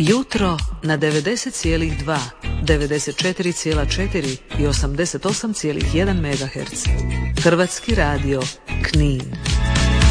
Jutro na 90,2, 94,4 i 88,1 MHz. Hrvatski radio Knin.